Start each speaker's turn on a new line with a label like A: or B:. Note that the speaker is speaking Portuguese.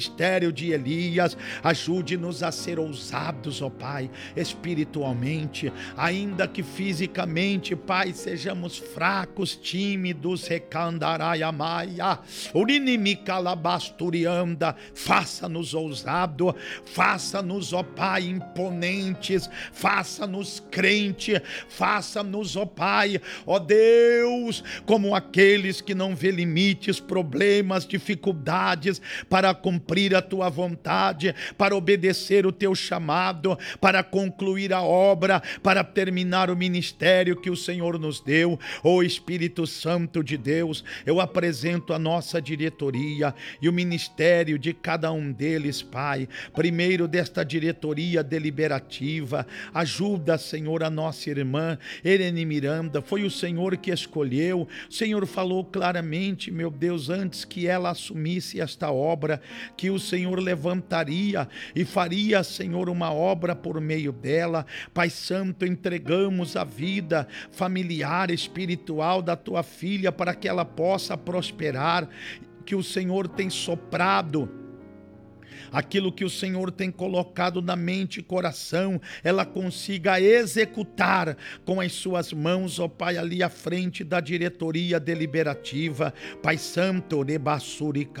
A: ministério de Elias, ajude-nos a ser ousados, ó Pai, espiritualmente, ainda que fisicamente, Pai, sejamos fracos, tímidos, recandaraiamaia, urinimicalabasturianda, faça-nos ousado, faça-nos, ó Pai, imponentes, faça-nos crente, faça-nos, ó Pai, ó Deus, como aqueles que não vê limites, problemas, dificuldades, para cumprir a tua vontade, para obedecer o teu chamado, para concluir a obra, para terminar o ministério que o Senhor nos deu. Ó Espírito Santo de Deus, eu apresento a nossa diretoria e o ministério de cada um deles, Pai. Primeiro desta diretoria deliberativa, ajuda, Senhor, a nossa irmã Irene Miranda. Foi o Senhor que escolheu. O Senhor falou claramente, meu Deus, antes que ela assumisse esta obra, que o Senhor levantaria e faria, Senhor, uma obra por meio dela. Pai Santo, entregamos a vida familiar, espiritual da tua filha para que ela possa prosperar, que o Senhor tem soprado aquilo que o Senhor tem colocado na mente e coração, ela consiga executar com as suas mãos, ó Pai, ali à frente da diretoria deliberativa. Pai Santo, Rebassuri